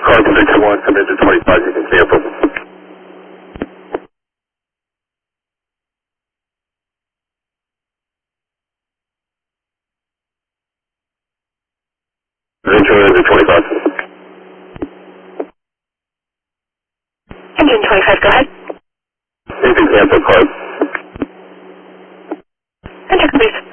car position 1, come into 25, you can cancel. Ventura into 25. Engine 25, go ahead. You can cancel card. Enter, please.